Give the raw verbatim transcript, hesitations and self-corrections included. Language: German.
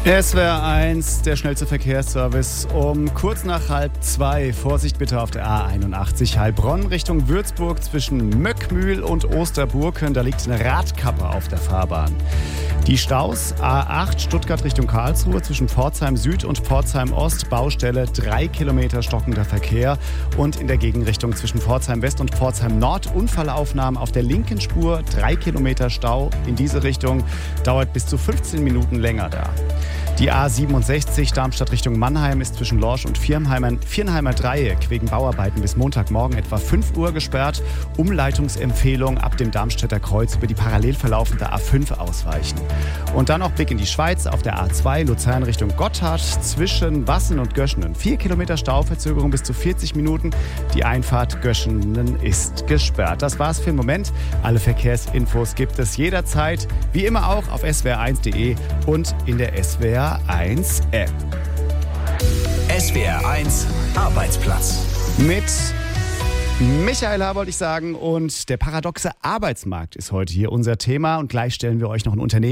S W R eins, der schnellste Verkehrsservice um kurz nach halb zwei. Vorsicht bitte auf der A einundachtzig Heilbronn Richtung Würzburg zwischen Möckmühl und Osterburken. Da liegt eine Radkappe auf der Fahrbahn. Die Staus A acht Stuttgart Richtung Karlsruhe zwischen Pforzheim Süd und Pforzheim Ost. Baustelle, drei Kilometer stockender Verkehr. Und in der Gegenrichtung zwischen Pforzheim West und Pforzheim Nord Unfallaufnahmen auf der linken Spur. Drei Kilometer Stau in diese Richtung. Dauert bis zu fünfzehn Minuten länger da. Die A siebenundsechzig Darmstadt Richtung Mannheim ist zwischen Lorsch und Viernheimer, Viernheimer Dreieck wegen Bauarbeiten bis Montagmorgen etwa fünf Uhr gesperrt. Umleitungsempfehlung ab dem Darmstädter Kreuz über die parallel verlaufende A fünf ausweichen. Und dann noch Blick in die Schweiz auf der A zwei Luzern Richtung Gotthard zwischen Wassen und Göschenen. Vier Kilometer Stauverzögerung bis zu vierzig Minuten. Die Einfahrt Göschenen ist gesperrt. Das war's für den Moment. Alle Verkehrsinfos gibt es jederzeit, wie immer auch auf s w r eins punkt de und in der S W R eins App. S W R eins Arbeitsplatz. Mit Michael Haber, wollte ich sagen, und der paradoxe Arbeitsmarkt ist heute hier unser Thema. Und gleich stellen wir euch noch ein Unternehmen